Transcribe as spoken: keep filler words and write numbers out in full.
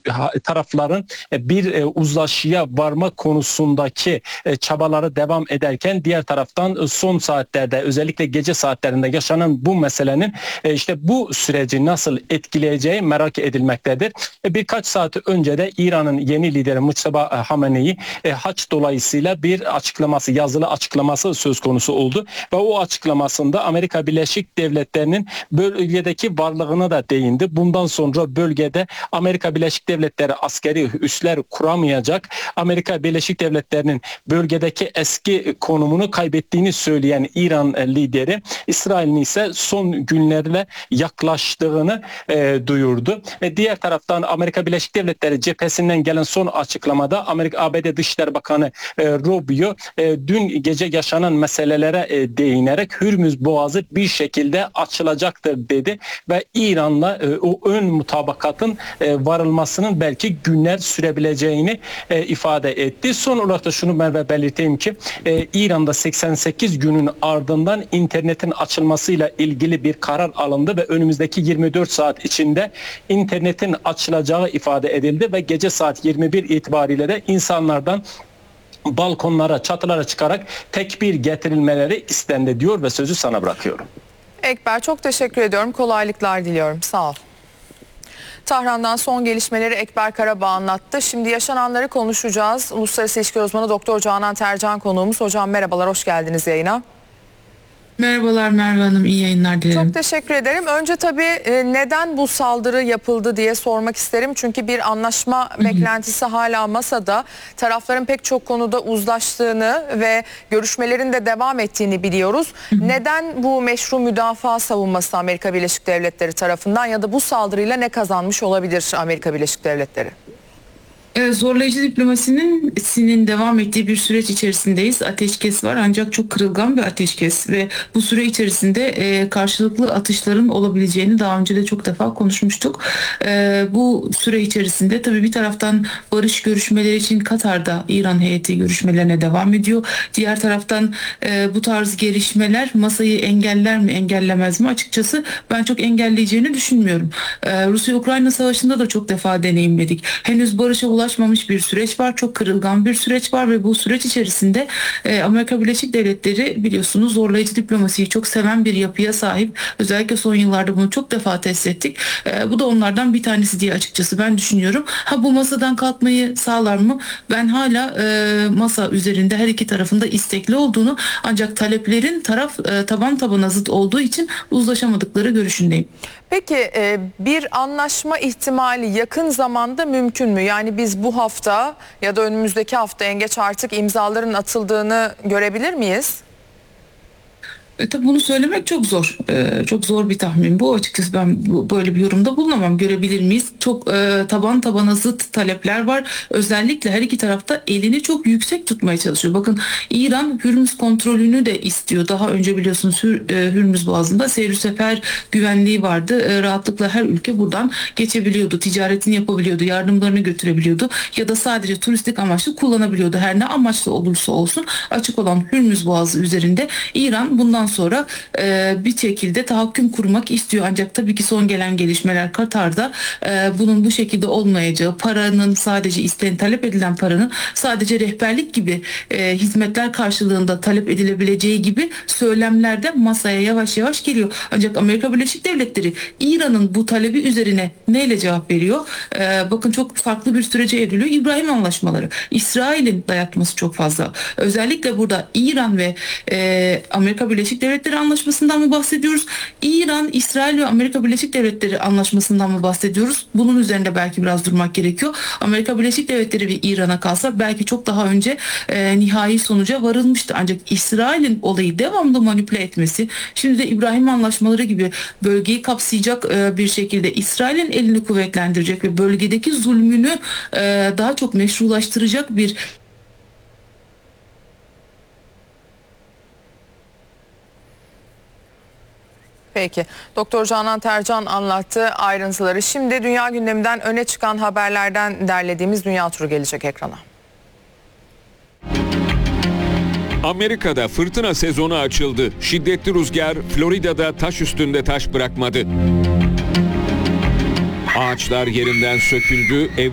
tarafların bir uzlaşıya varma konusundaki çabaları devam ederken diğer taraftan son saatlerde özellikle gece saatlerinde yaşanan bu meselenin işte bu süreci nasıl etkileyeceği merak edilmektedir. Birkaç saat önce de İran'ın yeni lideri Muçtaba Hamenei haç dolayısıyla bir açıklaması, yazılı açıklaması söz konusu oldu ve o açıklamasında Amerika Birleşik Devletleri'nin bölgedeki varlığına da değindi. Bundan sonra bölgede Amerika Birleşik Devletleri askeri üsler kuramayacak. Amerika Birleşik Devletleri'nin bölgedeki eski konumunu kaybettiğini söyleyen İran lideri İsrail'in ise son günlerle yaklaştığını e, duyurdu. E, diğer taraftan Amerika Birleşik Devletleri cephesinden gelen son açıklamada Amerika A B D Dışişleri Bakanı e, Rubio e, dün gece yaşanan meselelere e, değinerek Hürmüz Boğazı bir şekilde açılacaktır dedi ve İran'la e, o ön mutabakatın e, varılmasının belki günler sürebileceğini e, ifade etti. Son olarak da şunu Merve belirteyim ki e, İran'da seksen sekiz günün ardından internetin açılmasıyla ilgili bir karar alındı ve önümüzdeki yirmi dört saat içinde internetin açılacağı ifade edildi ve gece saat yirmi bir itibariyle de insanlardan balkonlara, çatılara çıkarak tekbir getirilmeleri istendi diyor ve sözü sana bırakıyorum. Ekber, çok teşekkür ediyorum. Kolaylıklar diliyorum. Sağ ol. Tahran'dan son gelişmeleri Ekber Karabağ anlattı. Şimdi yaşananları konuşacağız. Uluslararası İlişkiler Uzmanı Doktor Canan Tercan konuğumuz. Hocam merhabalar, hoş geldiniz yayına. Merhabalar Merve Hanım, iyi yayınlar dilerim. Çok teşekkür ederim. Önce tabii neden bu saldırı yapıldı diye sormak isterim. Çünkü bir anlaşma Hı-hı. beklentisi hala masada. Tarafların pek çok konuda uzlaştığını ve görüşmelerin de devam ettiğini biliyoruz. Hı-hı. Neden bu meşru müdafaa savunması Amerika Birleşik Devletleri tarafından ya da bu saldırıyla ne kazanmış olabilir Amerika Birleşik Devletleri? Zorlayıcı diplomasinin sinin devam ettiği bir süreç içerisindeyiz. Ateşkes var ancak çok kırılgan bir ateşkes ve bu süre içerisinde karşılıklı atışların olabileceğini daha önce de çok defa konuşmuştuk. Bu süre içerisinde tabii bir taraftan barış görüşmeleri için Katar'da İran heyeti görüşmelerine devam ediyor. Diğer taraftan bu tarz gelişmeler masayı engeller mi engellemez mi, açıkçası ben çok engelleyeceğini düşünmüyorum. Rusya-Ukrayna savaşında da çok defa deneyimledik. Henüz barışa ulaşmamış ulaşmamış bir süreç var. Çok kırılgan bir süreç var ve bu süreç içerisinde e, Amerika Birleşik Devletleri biliyorsunuz zorlayıcı diplomasiyi çok seven bir yapıya sahip. Özellikle son yıllarda bunu çok defa test ettik. E, bu da onlardan bir tanesi diye açıkçası ben düşünüyorum. Ha bu masadan kalkmayı sağlar mı? Ben hala e, masa üzerinde her iki tarafında istekli olduğunu, ancak taleplerin taraf e, taban tabana zıt olduğu için uzlaşamadıkları görüşündeyim. Peki bir anlaşma ihtimali yakın zamanda mümkün mü? Yani biz bu hafta ya da önümüzdeki hafta en geç artık imzaların atıldığını görebilir miyiz? E, tabii bunu söylemek çok zor. E, çok zor bir tahmin bu. Açıkçası ben bu, böyle bir yorumda bulunamam. Görebilir miyiz? Çok e, taban tabana zıt talepler var. Özellikle her iki tarafta elini çok yüksek tutmaya çalışıyor. Bakın İran Hürmüz kontrolünü de istiyor. Daha önce biliyorsunuz Hür, e, Hürmüz Boğazı'nda seyir sefer güvenliği vardı. E, rahatlıkla her ülke buradan geçebiliyordu. Ticaretini yapabiliyordu. Yardımlarını götürebiliyordu. Ya da sadece turistik amaçlı kullanabiliyordu. Her ne amaçlı olursa olsun açık olan Hürmüz Boğazı üzerinde İran bundan sonra e, bir şekilde tahakküm kurmak istiyor. Ancak tabii ki son gelen gelişmeler Katar'da e, bunun bu şekilde olmayacağı, paranın sadece isteyen, talep edilen paranın sadece rehberlik gibi e, hizmetler karşılığında talep edilebileceği gibi söylemler de masaya yavaş yavaş geliyor. Ancak Amerika Birleşik Devletleri İran'ın bu talebi üzerine neyle cevap veriyor? E, bakın çok farklı bir sürece evriliyor. İbrahim Anlaşmaları. İsrail'in dayatması çok fazla. Özellikle burada İran ve e, Amerika Birleşik Devletleri Anlaşması'ndan mı bahsediyoruz? İran, İsrail ve Amerika Birleşik Devletleri Anlaşması'ndan mı bahsediyoruz? Bunun üzerinde belki biraz durmak gerekiyor. Amerika Birleşik Devletleri ve İran'a kalsa belki çok daha önce e, nihai sonuca varılmıştı. Ancak İsrail'in olayı devamlı manipüle etmesi, şimdi de İbrahim Anlaşmaları gibi bölgeyi kapsayacak e, bir şekilde İsrail'in elini kuvvetlendirecek ve bölgedeki zulmünü e, daha çok meşrulaştıracak bir Peki. Doktor Canan Tercan anlattı ayrıntıları. Şimdi dünya gündeminden öne çıkan haberlerden derlediğimiz Dünya Turu gelecek ekrana. Amerika'da fırtına sezonu açıldı. Şiddetli rüzgar Florida'da taş üstünde taş bırakmadı. Ağaçlar yerinden söküldü, ev